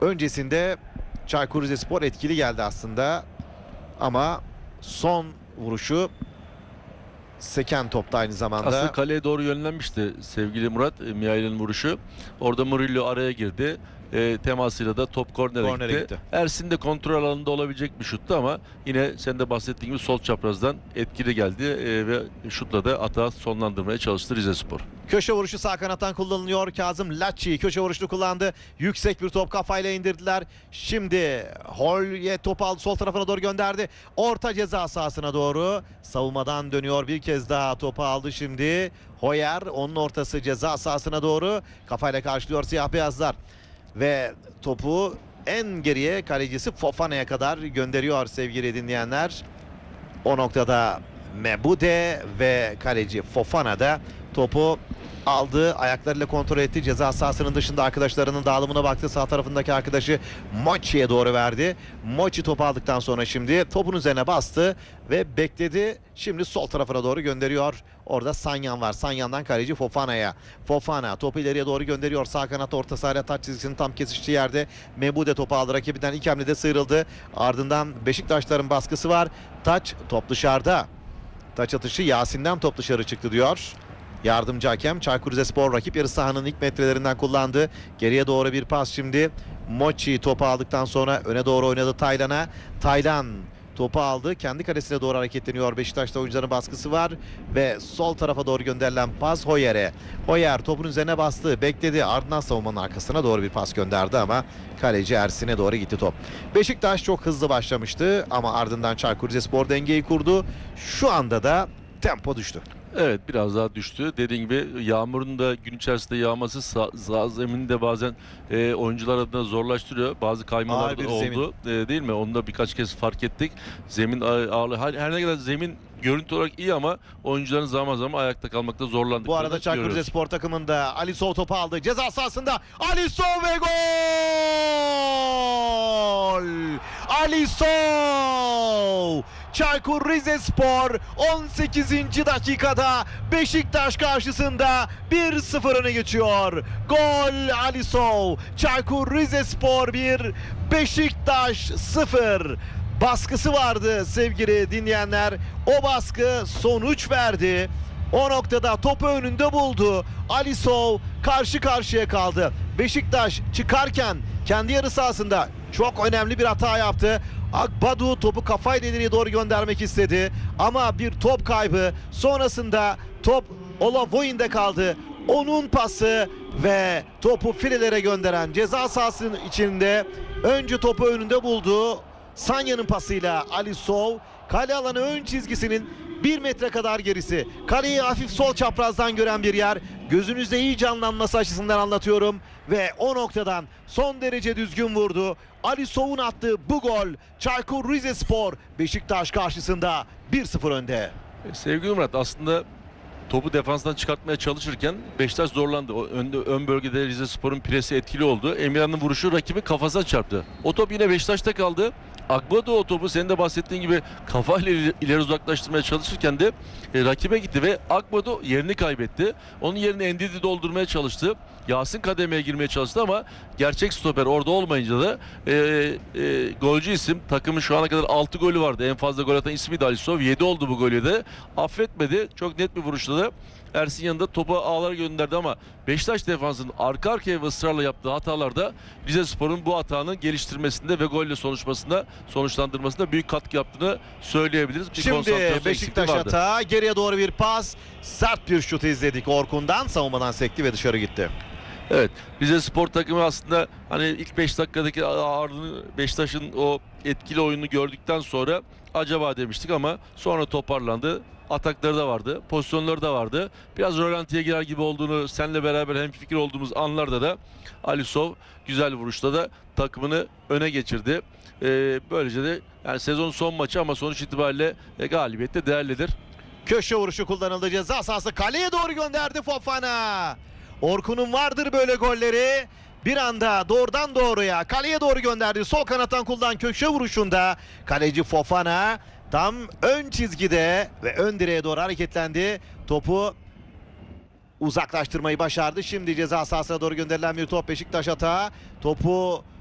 Öncesinde Çaykur Rizespor etkili geldi aslında. Ama son vuruşu seken topta aynı zamanda. Aslında kaleye doğru yönlenmişti sevgili Murat. Mihail'in vuruşu. Orada Murillo araya girdi. Temasıyla da top kornere gitti. Ersin de kontrol alanında olabilecek bir şuttu ama yine sen de bahsettiğin gibi sol çaprazdan etkili geldi ve şutla da atağı sonlandırmaya çalıştı Rizespor. Köşe vuruşu sağ kanattan kullanılıyor. Kazım Laççı köşe vuruşunu kullandı. Yüksek bir top, kafayla indirdiler. Şimdi Holye topu aldı, sol tarafına doğru gönderdi. Orta ceza sahasına doğru. Savunmadan dönüyor, bir kez daha topu aldı şimdi. Hoyer, onun ortası ceza sahasına doğru. Kafayla karşılıyor siyah beyazlar. Ve topu en geriye kalecisi Fofana'ya kadar gönderiyor sevgili dinleyenler. O noktada Mebude ve kaleci Fofana da topu aldı. Ayaklarıyla kontrol etti. Ceza sahasının dışında arkadaşlarının dağılımına baktı. Sağ tarafındaki arkadaşı Mochi'ye doğru verdi. Mochi topu aldıktan sonra şimdi topun üzerine bastı ve bekledi. Şimdi sol tarafına doğru gönderiyor. Orada Sanyan var. Sanyan'dan kaleci Fofana'ya. Fofana topu ileriye doğru gönderiyor. Sağ kanat orta sahaya, taç çizgisinin tam kesiştiği yerde Mebude topu aldı. Rakibinden ilk hamlede sıyrıldı. Ardından Beşiktaşların baskısı var. Taç, top dışarıda. Taç atışı Yasin'den top dışarı çıktı diyor. Yardımcı hakem. Çaykur Rizespor rakip yarı sahanın ilk metrelerinden kullandı. Geriye doğru bir pas şimdi. Mochi topu aldıktan sonra öne doğru oynadı Taylan'a. Taylan topu aldı. Kendi kalesine doğru hareketleniyor. Beşiktaş'ta oyuncuların baskısı var. Ve sol tarafa doğru gönderilen pas Hoyer'e. Hoyer topun üzerine bastı. Bekledi. Ardından savunmanın arkasına doğru bir pas gönderdi ama kaleci Ersin'e doğru gitti top. Beşiktaş çok hızlı başlamıştı ama ardından Çaykur Rizespor dengeyi kurdu. Şu anda da tempo düştü. Evet, biraz daha düştü. Dediğim gibi yağmurun da gün içerisinde yağması zemini de bazen oyuncular adına zorlaştırıyor. Bazı kaymalar da oldu. Değil mi? Onu da birkaç kez fark ettik. Zemin ağırlığı. Her ne kadar zemin görüntü olarak iyi ama oyuncuların zaman zaman ayakta kalmakta zorlandık. Bu arada Çaykur Rizespor takımında Alisov topu aldı. Ceza sahasında Alisov ve gol! Alisov! Çaykur Rizespor 18. dakikada Beşiktaş karşısında 1-0 öne geçiyor. Gol Alisov. Çaykur Rizespor 1, Beşiktaş 0. Baskısı vardı sevgili dinleyenler. O baskı sonuç verdi. O noktada topu önünde buldu. Alisov karşı karşıya kaldı. Beşiktaş çıkarken kendi yarı sahasında çok önemli bir hata yaptı. Akbadu topu kafayla ileriye doğru göndermek istedi. Ama bir top kaybı. Sonrasında top Olavoyin'de kaldı. Onun pası ve topu filelere gönderen ceza sahasının içinde önce topu önünde buldu. Sanya'nın pasıyla Alisov kale alanı ön çizgisinin 1 metre kadar gerisi. Kaleyi hafif sol çaprazdan gören bir yer. Gözünüzde iyi canlanması açısından anlatıyorum. Ve o noktadan son derece düzgün vurdu. Alisov'un attığı bu gol Çaykur Rizespor Beşiktaş karşısında 1-0 önde. Sevgili Murat, aslında topu defanstan çıkartmaya çalışırken Beşiktaş zorlandı. Ön bölgede Rizespor'un presi etkili oldu. Emirhan'ın vuruşu rakibi kafasına çarptı. O top yine Beşiktaş'ta kaldı. Akbado o topu senin de bahsettiğin gibi kafayla ileri uzaklaştırmaya çalışırken de rakibe gitti ve Akbado yerini kaybetti. Onun yerini Ndidi doldurmaya çalıştı. Yasin kademeye girmeye çalıştı ama gerçek stoper orada olmayınca da golcü isim, takımın şu ana kadar 6 golü vardı. En fazla gol atan ismi de Alisov. 7 oldu bu golü de. Affetmedi. Çok net bir vuruşla da Ersin yanında topu ağlara gönderdi ama Beşiktaş defansının arka arkaya ve ısrarla yaptığı hatalarda Rizespor'un bu hatanın geliştirmesinde ve golle sonuçlandırmasında büyük katkı yaptığını söyleyebiliriz. Şimdi Beşiktaş hata, geriye doğru bir pas, sert bir şut izledik Orkun'dan, savunmadan sekti ve dışarı gitti. Evet, Rizespor takımı aslında hani ilk 5 dakikadaki ağırlığını, Beşiktaş'ın o etkili oyununu gördükten sonra acaba demiştik ama sonra toparlandı. Atakları da vardı, pozisyonları da vardı. Biraz rölantiye girer gibi olduğunu seninle beraber hemfikir olduğumuz anlarda da Alisov güzel vuruşla da takımını öne geçirdi. Böylece de yani sezonun son maçı ama sonuç itibariyle galibiyet de değerlidir. Köşe vuruşu kullanıldı, ceza sahası, kaleye doğru gönderdi Fofana. Orkun'un vardır böyle golleri. Bir anda doğrudan doğruya kaleye doğru gönderdi. Sol kanattan kullanılan köşe vuruşunda kaleci Fofana tam ön çizgide ve ön direğe doğru hareketlendi. Topu uzaklaştırmayı başardı. Şimdi ceza sahasına doğru gönderilen bir top, Beşiktaş hata. Topu